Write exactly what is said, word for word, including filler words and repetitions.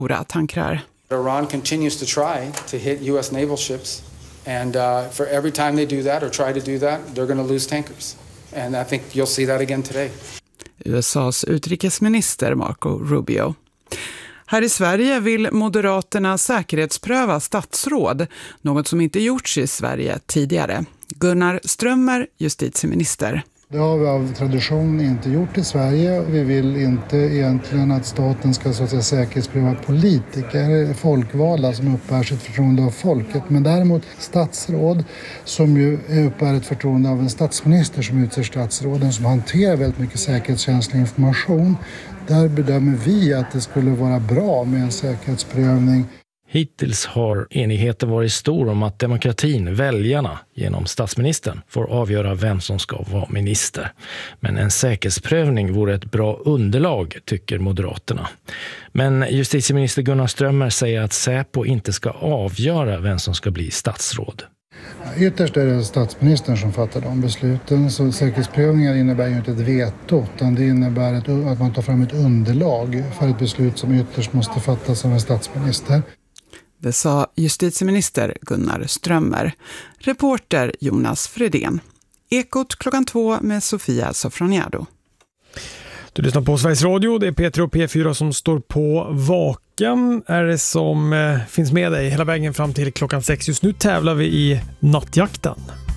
stora tankrar. Iran continues to try to hit U S naval ships, and uh, for every time they do that or try to do that, they're going to lose tankers. And I think you'll see that again today. U S A:s utrikesminister Marco Rubio. Här i Sverige vill Moderaterna säkerhetspröva statsråd, något som inte gjorts i Sverige tidigare. Gunnar Strömmer, justitieminister. Det har vi av tradition inte gjort i Sverige. Vi vill inte egentligen att staten ska så att säga säkerhetspröva politiker, folkvalda som uppbär sitt förtroende av folket. Men däremot statsråd som ju uppbär ett förtroende av en statsminister som utser statsråden som hanterar väldigt mycket säkerhetskänslig information. Där bedömer vi att det skulle vara bra med en säkerhetsprövning. Hittills har enigheten varit stor om att demokratin, väljarna, genom statsministern får avgöra vem som ska vara minister. Men en säkerhetsprövning vore ett bra underlag, tycker Moderaterna. Men justitieminister Gunnar Strömmer säger att Säpo inte ska avgöra vem som ska bli statsråd. Ytterst är det statsministern som fattar de besluten, så säkerhetsprövningar innebär ju inte ett veto, utan det innebär ett, att man tar fram ett underlag för ett beslut som ytterst måste fattas av en statsminister. Det sa justitieminister Gunnar Strömmer. Reporter Jonas Fredén. Ekot klockan två med Sofia Sofroniado. Du lyssnar på Sveriges Radio, det är P tre och P fyra som står på vaken. Är det som eh, finns med dig hela vägen fram till klockan sex. Just nu tävlar vi i nattjakten.